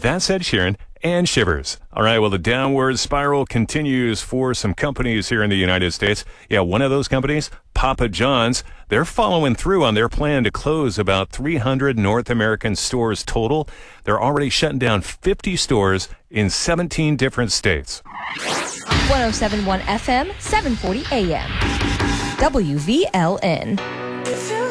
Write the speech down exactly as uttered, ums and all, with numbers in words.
That's Ed Sheeran and Shivers. All right, well, the downward spiral continues for some companies here in the United States. Yeah, one of those companies, Papa John's, they're following through on their plan to close about three hundred North American stores total. They're already shutting down fifty stores in seventeen different states. one oh seven point one F M, seven forty A M. W V L N.